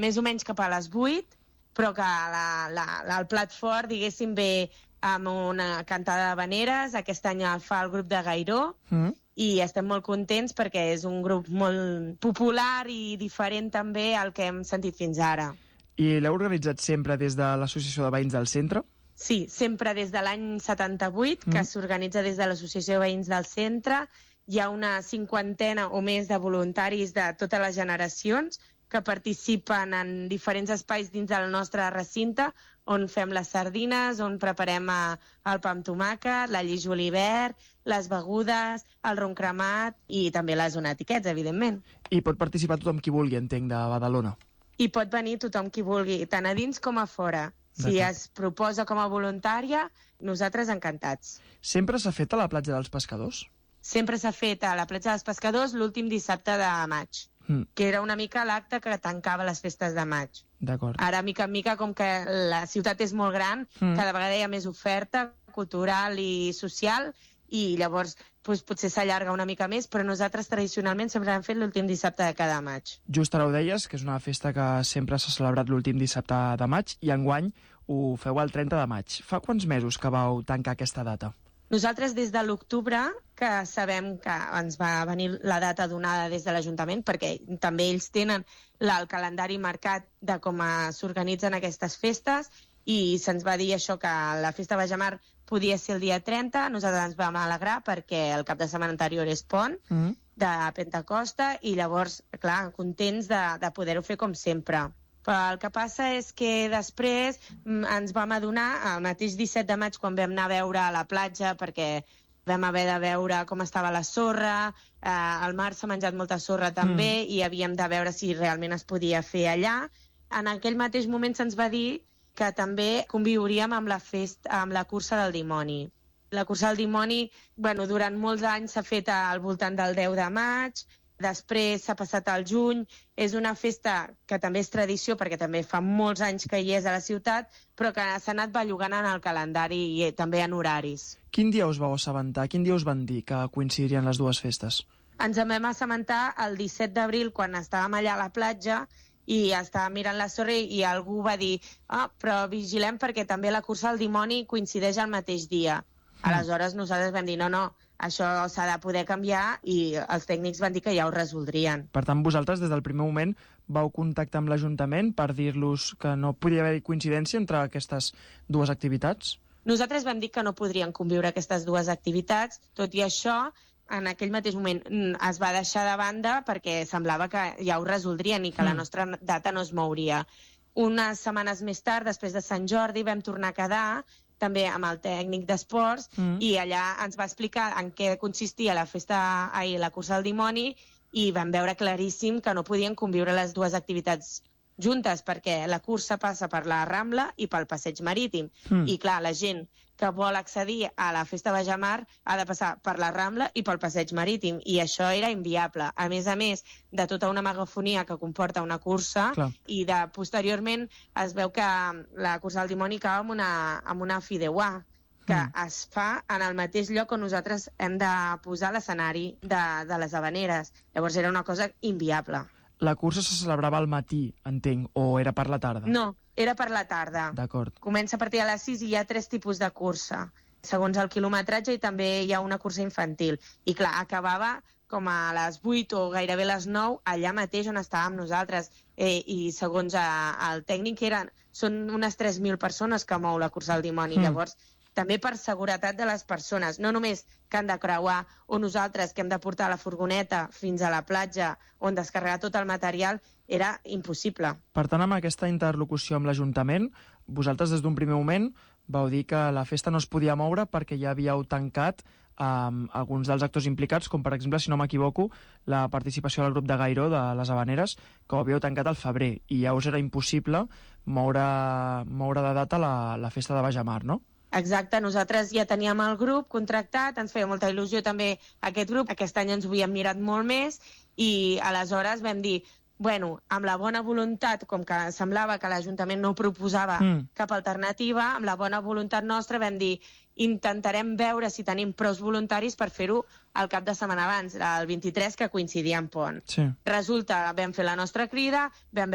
més o menys cap a les 8, però que el plat fort, diguéssim, ve amb una cantada d'havaneres. Aquest any el fa el grup de Gairó, i estem molt contents perquè és un grup molt popular i diferent també al que hem sentit fins ara. I l'heu organitzat sempre des de l'Associació de Veïns del Centre? Sí, sempre des de l'any 78, que s'organitza des de l'Associació de Veïns del Centre. Hi ha una 50 o més de voluntaris de totes les generacions que participen en diferents espais dins del nostre recinte, on fem les sardines, on preparem el pa amb tomàquet, la lliç julivert, les begudes, el ron cremat i també les onatiquets, evidentment. I pot participar tothom qui vulgui, entenc, de Badalona. I pot venir tothom qui vulgui, tant a dins com a fora. Si es proposa com a voluntària, nosaltres encantats. Sempre s'ha fet a la platja dels Pescadors? Sempre s'ha fet a la platja dels Pescadors l'últim dissabte de maig, que era una mica l'acte que tancava les festes de maig. D'acord. Ara, mica en mica, com que la ciutat és molt gran, cada vegada hi ha més oferta cultural i social, i llavors potser s'allarga una mica més, però nosaltres tradicionalment sempre hem fet l'últim dissabte de cada maig. Just ara ho deies, que és una festa que sempre s'ha celebrat l'últim dissabte de maig, i enguany ho feu el 30 de maig. Fa quants mesos que vau tancar aquesta data? Nosaltres des de l'octubre, que sabem que ens va venir la data donada des de l'Ajuntament, perquè també ells tenen el calendari marcat de com s'organitzen aquestes festes, i se'ns va dir això, que la festa Bajamar podia ser el dia 30, nosaltres ens vam alegrar perquè el cap de setmana anterior és pont de Pentecosta, i llavors, clar, contents de poder-ho fer com sempre. Però el que passa és que després ens vam adonar, el mateix 17 de maig, quan vam anar a veure a la platja, perquè vam haver de veure com estava la sorra, al mar s'ha menjat molta sorra també, i havíem de veure si realment es podia fer allà. En aquell mateix moment se'ns va dir que també conviuríem amb la cursa del dimoni. La cursa del dimoni, durant molts anys s'ha fet al voltant del 10 de maig, després s'ha passat al juny. És una festa que també és tradició, perquè també fa molts anys que hi és a la ciutat, però que s'ha anat bellugant en el calendari i també en horaris. Quin dia us vau assabentar? Quin dia us van dir que coincidirien les dues festes? Ens en vam assabentar el 17 d'abril, quan estàvem allà a la platja, i estàvem mirant la sorra i algú va dir però vigilem perquè també la cursa del dimoni coincideix al mateix dia. Aleshores nosaltres vam dir no, això s'ha de poder canviar, i els tècnics van dir que ja ho resoldrien. Per tant, vosaltres des del primer moment vau contactar amb l'Ajuntament per dir-los que no podia haver coincidència entre aquestes dues activitats? Nosaltres vam dir que no podrien conviure aquestes dues activitats, tot i això en aquell mateix moment es va deixar de banda perquè semblava que ja ho resoldrien i que la nostra data no es mouria. Unes setmanes més tard, després de Sant Jordi, vam tornar a quedar també amb el tècnic d'esports, i allà ens va explicar en què consistia la cursa del dimoni, i vam veure claríssim que no podien conviure les dues activitats juntes, perquè la cursa passa per la Rambla i pel Passeig Marítim. I clar, la gent que vol accedir a la festa Bajamar ha de passar per la Rambla i pel Passeig Marítim, i això era inviable. A més de tota una megafonia que comporta una cursa, i posteriorment es veu que la cursa del dimoni acaba amb una fideuà, que es fa en el mateix lloc on nosaltres hem de posar l'escenari de les havaneres. Llavors era una cosa inviable. La cursa se celebrava al matí, entenc, o era per la tarda? No, era per la tarda. D'acord. Comença a partir de les 6 i hi ha 3 tipus de cursa, segons el quilometratge, i també hi ha una cursa infantil. I clar, acabava com a les 8 o gairebé les 9, allà mateix on estàvem nosaltres. I segons el tècnic són unes 3.000 persones que mou la cursa del dimoni. Llavors, també per seguretat de les persones, no només que han de creuar, o nosaltres que hem de portar la furgoneta fins a la platja on descarregar tot el material, era impossible. Per tant, amb aquesta interlocució amb l'Ajuntament, vosaltres des d'un primer moment vau dir que la festa no es podia moure perquè ja havíeu tancat alguns dels actors implicats, com per exemple, si no m'equivoco, la participació del grup de Gairó de les Havaneres, que ho havíeu tancat al febrer, i ja us era impossible moure de data la festa de Bajamar, no? Exacte, nosaltres ja teníem el grup contractat, ens feia molta il·lusió també aquest grup, aquest any ens ho havíem mirat molt més, i aleshores vam dir, amb la bona voluntat, com que semblava que l'Ajuntament no proposava cap alternativa, amb la bona voluntat nostra vam dir, intentarem veure si tenim prou voluntaris per fer-ho el cap de setmana abans, el 23, que coincidia en pont. Resulta, vam fer la nostra crida, vam